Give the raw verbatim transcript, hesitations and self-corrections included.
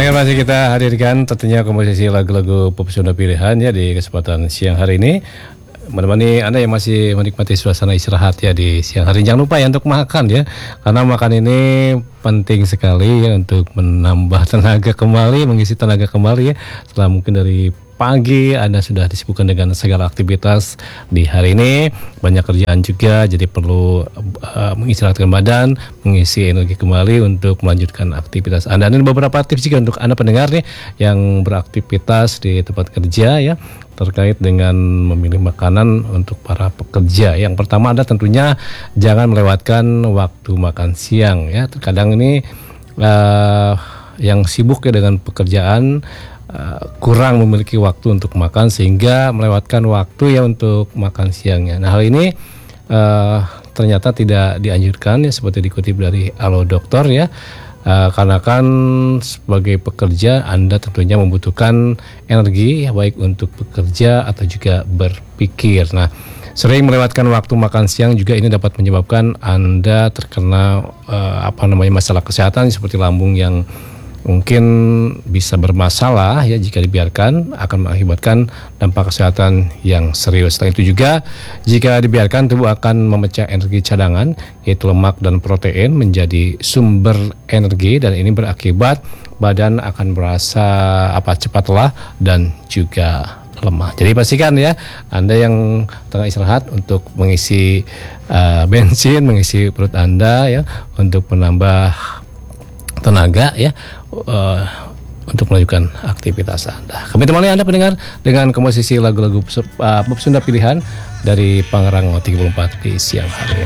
Pendengar masih kita hadirkan tentunya komposisi lagu-lagu pop Sunda pilihan ya di kesempatan siang hari ini. Menemani Anda yang masih menikmati suasana istirahat ya di siang hari. Jangan lupa ya untuk makan ya, karena makan ini penting sekali ya untuk menambah tenaga kembali, mengisi tenaga kembali ya. Setelah mungkin dari pagi Anda sudah disibukkan dengan segala aktivitas di hari ini, banyak kerjaan juga, jadi perlu uh, mengistirahatkan badan, mengisi energi kembali untuk melanjutkan aktivitas Anda. Dan beberapa tips juga untuk Anda pendengar nih yang beraktivitas di tempat kerja ya, terkait dengan memilih makanan untuk para pekerja. Yang pertama, Anda tentunya jangan melewatkan waktu makan siang ya. Terkadang ini uh, yang sibuk ya dengan pekerjaan uh, kurang memiliki waktu untuk makan sehingga melewatkan waktu ya untuk makan siangnya. Nah, hal ini uh, ternyata tidak dianjurkan ya, seperti dikutip dari Halo Dokter ya. Uh, karena kan sebagai pekerja Anda tentunya membutuhkan energi ya, baik untuk bekerja atau juga berpikir. Nah, sering melewatkan waktu makan siang juga ini dapat menyebabkan Anda terkena uh, apa namanya masalah kesehatan seperti lambung yang mungkin bisa bermasalah ya jika dibiarkan, akan mengakibatkan dampak kesehatan yang serius. Selain itu juga jika dibiarkan, tubuh akan memecah energi cadangan yaitu lemak dan protein menjadi sumber energi, dan ini berakibat badan akan merasa apa cepat lelah dan juga lemah. Jadi pastikan ya Anda yang tengah istirahat untuk mengisi uh, bensin, mengisi perut Anda ya untuk menambah tenaga ya uh, untuk melanjutkan aktivitas Anda. Kami temani Anda pendengar dengan komposisi lagu-lagu uh, pop Sunda pilihan dari Pangerang tiga puluh empat di siang hari ini.